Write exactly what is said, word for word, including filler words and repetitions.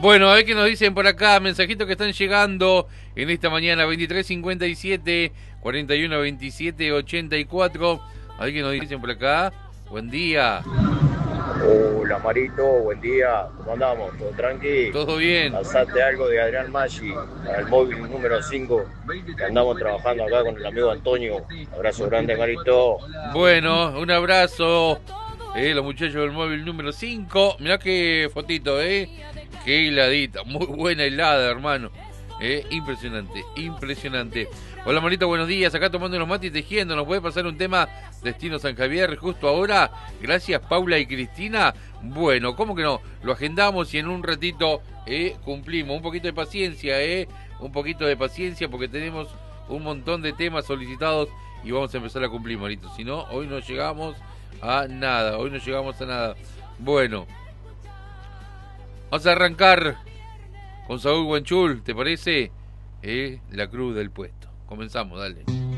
Bueno, a ver qué nos dicen por acá, mensajitos que están llegando en esta mañana, veintitrés cincuenta y siete, cuarenta y uno veintisiete, ochenta y cuatro. A ver qué nos dicen por acá. Buen día. Hola Marito, buen día, ¿cómo andamos? ¿Todo tranqui? ¿Todo bien? Pasate algo de Adrián Maggi al móvil número cinco, que andamos trabajando acá con el amigo Antonio. Abrazo grande, Marito. Bueno, un abrazo. Eh, los muchachos del móvil número cinco. Mirá qué fotito, eh. Qué heladita, muy buena helada, hermano. Eh, impresionante, impresionante. Hola, Marito, buenos días. Acá tomando unos mates y tejiendo. ¿Nos puede pasar un tema Destino San Javier justo ahora? Gracias, Paula y Cristina. Bueno, ¿cómo que no? Lo agendamos y en un ratito eh, cumplimos. Un poquito de paciencia, eh. Un poquito de paciencia porque tenemos un montón de temas solicitados y vamos a empezar a cumplir, Marito. Si no, hoy no llegamos a nada. Hoy no llegamos a nada. Bueno, vamos a arrancar con Saúl Guanchul, ¿te parece? Eh, la cruz del puesto. Comenzamos, dale.